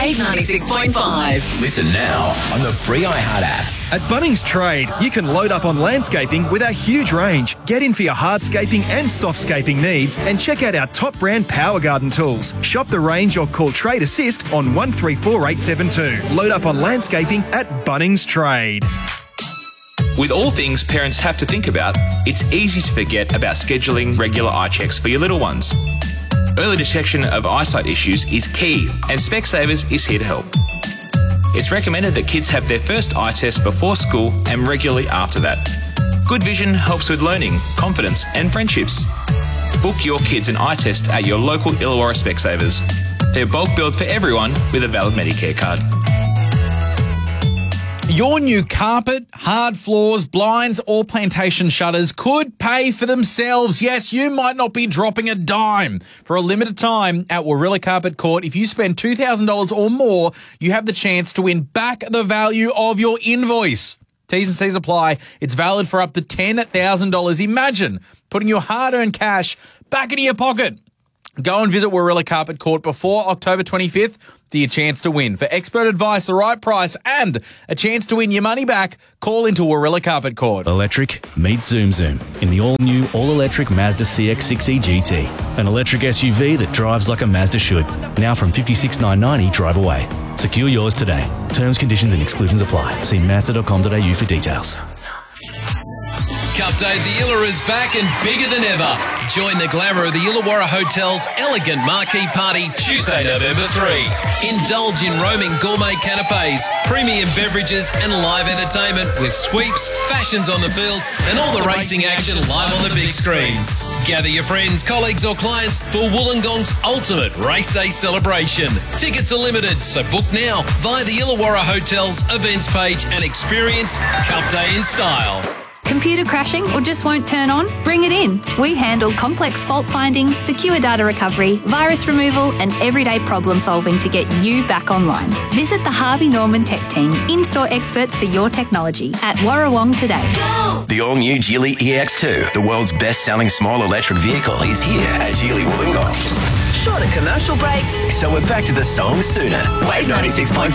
Wave 96.5. Listen now on the free iHeart app. At Bunnings Trade, you can load up on landscaping with our huge range. Get in for your hardscaping and softscaping needs and check out our top brand Power Garden tools. Shop the range or call Trade Assist on 134872. Load up on landscaping at Bunnings Trade. With all things parents have to think about, it's easy to forget about scheduling regular eye checks for your little ones. Early detection of eyesight issues is key, and Specsavers is here to help. It's recommended that kids have their first eye test before school and regularly after that. Good vision helps with learning, confidence and friendships. Book your kids an eye test at your local Illawarra Specsavers. They're bulk billed for everyone with a valid Medicare card. Your new carpet, hard floors, blinds or plantation shutters could pay for themselves. Yes, you might not be dropping a dime. For a limited time at Warilla Carpet Court, if you spend $2,000 or more, you have the chance to win back the value of your invoice. T's and C's apply. It's valid for up to $10,000. Imagine putting your hard-earned cash back into your pocket. Go and visit Warilla Carpet Court before October 25th for your chance to win. For expert advice, the right price, and a chance to win your money back, call into Warilla Carpet Court. Electric meets Zoom Zoom in the all-new, all-electric Mazda CX-6e GT. An electric SUV that drives like a Mazda should. Now from $56,990 drive away. Secure yours today. Terms, conditions and exclusions apply. See Mazda.com.au for details. Cup Day at the Illa is back and bigger than ever. Join the glamour of the Illawarra Hotel's elegant marquee party Tuesday, November 3. Indulge in roaming gourmet canapes, premium beverages and live entertainment with sweeps, fashions on the field and all the racing action live on the big screens. Gather your friends, colleagues or clients for Wollongong's ultimate race day celebration. Tickets are limited, so book now via the Illawarra Hotel's events page and experience Cup Day in style. Computer crashing or just won't turn on? Bring it in. We handle complex fault finding, secure data recovery, virus removal and everyday problem solving to get you back online. Visit the Harvey Norman Tech Team, in-store experts for your technology at Warrawong today. Go! The all-new Geely EX2, the world's best-selling small electric vehicle, is here at Geely Wollongong. Shorter commercial breaks. So we're back to the song sooner. Wave 96.5.